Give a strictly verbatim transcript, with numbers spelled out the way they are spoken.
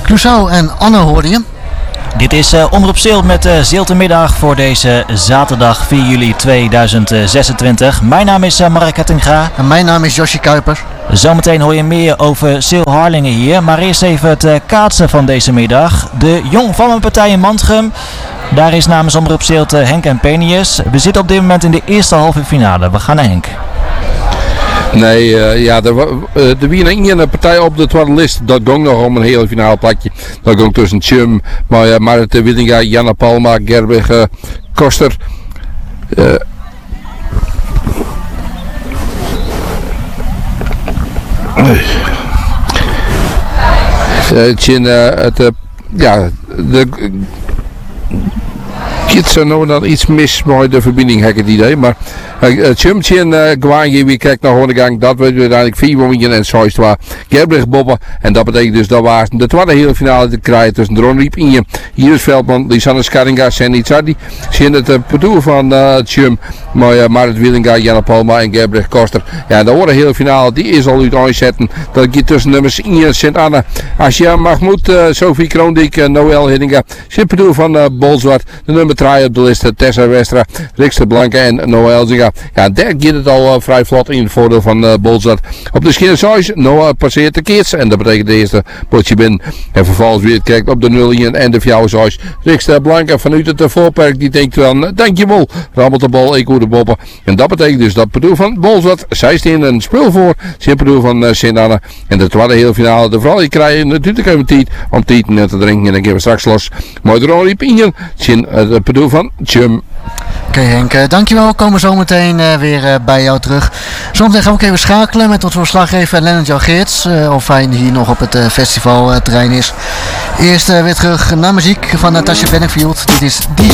Clouseau en Anne hoorde je. Dit is uh, Omroep Zeelt met uh, Zeeltenmiddag voor deze zaterdag vier juli tweeduizend zesentwintig. Mijn naam is uh, Mark Hettinga. En mijn naam is Josje Kuiper. Zometeen hoor je meer over Zeel Harlingen hier. Maar eerst even het uh, kaatsen van deze middag. De Jongvallenpartij in Mantrum. Daar is namens Omroep Zeelt uh, Henk en Penius. We zitten op dit moment in de eerste halve finale. We gaan naar Henk. Nee, uh, ja, er, uh, er wie een een partij op de tweede list. Dat ging nog om een hele finale plakje. Dat ging tussen Tjum, maar, uh, Marit Willinga, Janne Palma, Gerwig, uh, Koster. Uh, uh, tjin, uh, het, uh, ja, de... Kids er nou dan iets mis met de verbinding, heb ik het idee. Maar Tjumtje en uh, Gwaanje, wie kijkt naar gewoon de gang. Dat we uiteindelijk vier woningen en zoiets waar. Gerbrich Bobben. En dat betekent dus dat we de tweede hele finale te krijgen tussen Dron Riep in je. Hier is Veldman, Lisanne Scaringa, Sandy Tzadi. Zien het uh, partout van uh, Tjum. Maar uh, Marit Willinga, Janne Palma en Gerbrich Koster. Ja, de andere hele finale, die is al uit aanzetten. Dat je tussen nummers Inge, Sint-Anne, Asja Mahmoud, uh, Sophie Kroondik, uh, Noël Hiddinga. Zit partout van uh, Bolzwart. De nummer drie op de list, Tessa Westra, Rikster Blanke en Noël Zinga. Ja, daar gaat het al uh, vrij vlot in het voordeel van uh, Bolzwart. Op de skinnershuis, Noah passeert de kids en dat betekent de eerste potje binnen. En vervolgens weer kijkt op de nul en de fjouwershuis. Rikster Blanke vanuit het uh, voorperk, die denkt van, dankjewel, rammelt de bal, ik hoor de boppen. En dat betekent dus dat bedoel van Bolzwart, zij staan een speel voor, zijn bedoel van uh, Sint-Anne. En de tweede hele finale, de vooral je krijgt natuurlijk even tijd om tijd te drinken en dan gaan we straks los. Maar de Ronnie Pinjen, zijn het bedoel van Tjum. Oké okay, Henk, uh, dankjewel. We komen zo meteen uh, weer uh, bij jou terug. Zometeen gaan we ook even schakelen met onze verslaggever Lennart Jan Geerts. Uh, of hij hier nog op het uh, festivalterrein uh, is. Eerst uh, weer terug naar muziek van Natasha Bedingfield. Dit is Die